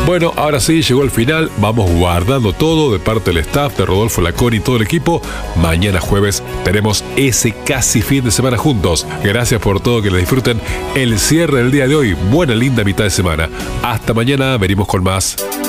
Bueno, ahora sí, llegó el final. Vamos guardando todo de parte del staff, de Rodolfo Laconi y todo el equipo. Mañana jueves tenemos ese casi fin de semana juntos. Gracias por todo, que le disfruten el cierre del día de hoy. Buena, linda mitad de semana. Hasta mañana, venimos con más.